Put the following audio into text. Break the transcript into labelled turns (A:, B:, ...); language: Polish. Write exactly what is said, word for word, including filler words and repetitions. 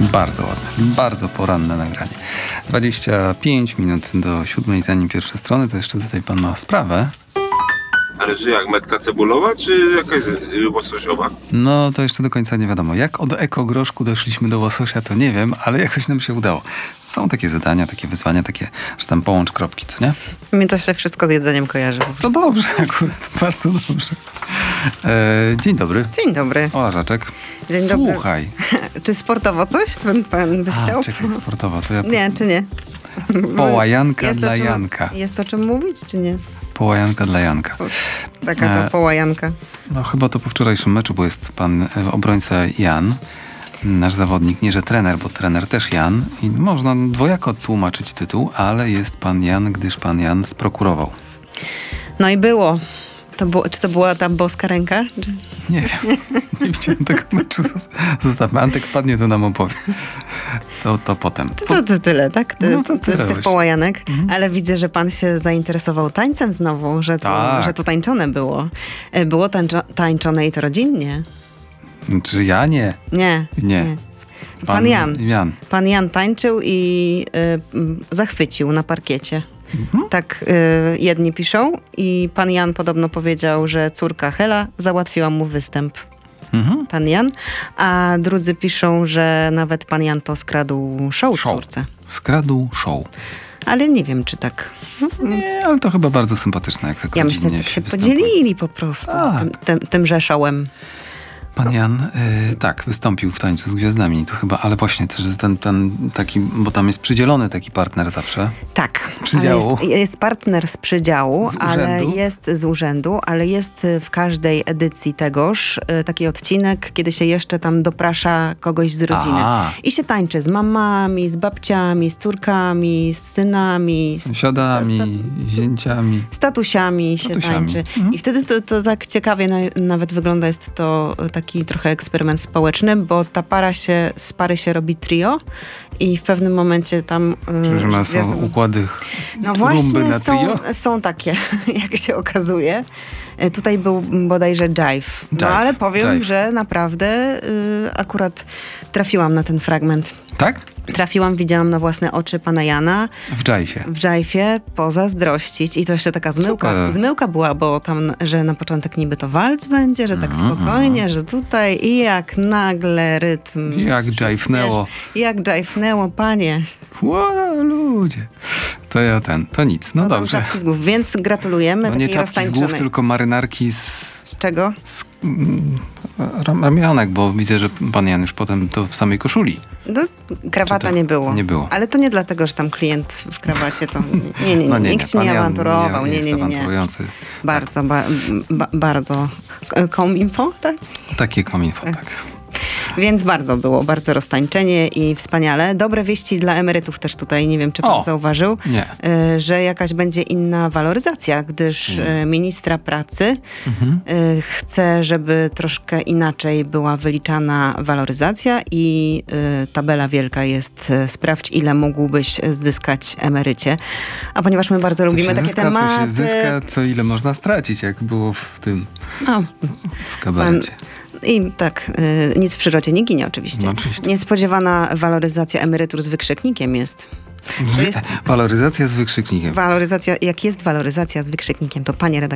A: Bardzo ładne, bardzo poranne nagranie. dwadzieścia pięć minut do siódmej, zanim pierwsze strony, to jeszcze tutaj pan ma sprawę.
B: Ale czy jak, metka cebulowa, czy jakaś łososiowa?
A: No to jeszcze do końca nie wiadomo. Jak od ekogroszku doszliśmy do łososia, to nie wiem, ale jakoś nam się udało. Są takie zadania, takie wyzwania, takie, że tam połącz kropki, co nie?
C: Mnie to się wszystko z jedzeniem kojarzy.
A: To dobrze akurat, bardzo dobrze. E, dzień dobry.
C: Dzień dobry.
A: Ola Żaczek.
C: Dzień dobry.
A: Słuchaj.
C: Czy sportowo coś pan, pan by
A: A,
C: chciał?
A: czekaj, sportowo, to ja...
C: Nie, czy nie?
A: Połajanka
C: Jest
A: dla
C: o czym,
A: Janka.
C: Jest o czym mówić, czy nie?
A: Połajanka dla Janka.
C: Taka to
A: E,
C: połajanka.
A: No chyba to po wczorajszym meczu, bo jest pan e, obrońca Jan, nasz zawodnik, nie że trener, bo trener też Jan i można dwojako tłumaczyć tytuł, ale jest pan Jan, gdyż pan Jan sprokurował.
C: No i było. To było. Czy to była ta boska ręka? Czy...
A: Nie wiem, nie widziałem tego meczu. Zostawmy, Antek wpadnie, to nam opowie. To, to potem.
C: To, to, to tyle, tak? Ty,
A: No to
C: to
A: tyle
C: z tych
A: właśnie.
C: połajanek.
A: Mhm.
C: Ale widzę, że pan się zainteresował tańcem znowu, że to,
A: Tak.
C: że to tańczone było. E, Było tańczo, tańczone i to rodzinnie.
A: Czy ja nie?
C: Nie.
A: Nie.
C: Pan Jan.
A: Jan.
C: Pan Jan tańczył i y, y, zachwycił na parkiecie.
A: Mhm.
C: Tak y, jedni piszą i pan Jan podobno powiedział, że córka Hela załatwiła mu występ.
A: Mhm.
C: Pan Jan. A drudzy piszą, że nawet pan Jan to skradł show,
A: Show.
C: córce.
A: Skradł show.
C: Ale nie wiem, czy tak. No,
A: Nie, ale to chyba bardzo sympatyczne, jak tak
C: ja myślę, że
A: rodzinnie
C: tak się
A: występuje.
C: podzielili po prostu
A: Tak.
C: tym, tym, tymże showem.
A: Pan Jan, y, tak, wystąpił w Tańcu z Gwiazdami, to chyba, ale właśnie też ten, ten taki, bo tam jest przydzielony taki partner zawsze.
C: Tak,
A: Z przydziału.
C: ale Jest, jest partner z przydziału,
A: Z
C: ale
A: urzędu?
C: jest z urzędu, ale jest w każdej edycji tegoż y, taki odcinek, kiedy się jeszcze tam doprasza kogoś z rodziny.
A: Aha.
C: I się tańczy z mamami, z babciami, z córkami, z synami, z
A: Sąsiadami, zięciami.
C: statusiami się
A: Statusiami.
C: tańczy.
A: Mhm.
C: I wtedy to, to tak ciekawie na, nawet wygląda, jest to taki trochę eksperyment społeczny, bo ta para się, z pary się robi trio i w pewnym momencie tam...
A: Że ma
C: yy,
A: są układy
C: no
A: trumby
C: właśnie
A: na
C: są,
A: trio.
C: są takie, jak się okazuje. E, Tutaj był bodajże jive. No
A: Jive,
C: ale powiem,
A: jive.
C: że naprawdę y, akurat trafiłam na ten fragment.
A: Tak?
C: Trafiłam, widziałam na własne oczy pana Jana
A: W dżajfie.
C: w dżajfie pozazdrościć i to jeszcze taka zmyłka,
A: Super.
C: zmyłka była, bo tam, że na początek niby to walc będzie, że tak
A: Mhm.
C: spokojnie, że tutaj i jak nagle rytm.
A: Jak dżajfnęło.
C: Wiesz, Jak dżajfnęło, panie.
A: Ło, ludzie. To ja ten, to nic, no
C: To tam
A: dobrze.
C: czapki z głów, więc gratulujemy
A: No nie
C: takiej
A: czapki z
C: roztańczonej.
A: głów, tylko marynarki z,
C: Z czego?
A: z mm, ram- ramionek, bo widzę, że pan Jan już potem to w samej koszuli.
C: No, krawata
A: Czy to
C: nie było.
A: nie było?
C: Ale to nie dlatego, że tam klient w krawacie to... Nie, nie, nie.
A: No nie,
C: Nikt
A: nie,
C: się
A: pan
C: nie
A: Jan
C: awanturował.
A: nie,
C: Nie,
A: jest
C: nie, nie, nie.
A: awanturujący.
C: Bardzo, ba, ba, bardzo. Com info, tak?
A: Takie kominfo, tak.
C: Więc bardzo było, bardzo roztańczenie i wspaniale. Dobre wieści dla emerytów też tutaj, nie wiem, czy pan
A: O,
C: zauważył,
A: nie.
C: y, że jakaś będzie inna waloryzacja, gdyż y, ministra pracy
A: Mhm.
C: y, chce, żeby troszkę inaczej była wyliczana waloryzacja i y, tabela wielka jest y, sprawdź, ile mógłbyś zyskać emerycie. A ponieważ my bardzo
A: Co
C: lubimy
A: się
C: takie
A: zyska,
C: tematy...
A: co się zyska, co ile można stracić, jak było w tym
C: O,
A: w kabarecie.
C: I tak, y, nic w przyrodzie nie ginie oczywiście.
A: No, oczywiście.
C: Niespodziewana waloryzacja emerytur z wykrzyknikiem jest. To jest
A: Waloryzacja z wykrzyknikiem.
C: waloryzacja, jak jest waloryzacja z wykrzyknikiem, to panie redaktorze,